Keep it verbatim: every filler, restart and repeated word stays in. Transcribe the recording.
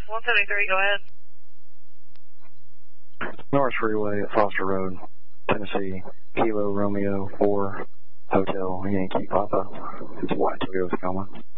one seventy-three, go ahead. North Freeway at Foster Road, Tennessee, Kilo Romeo four, Hotel Yankee Papa. It's a white Toyota Tacoma.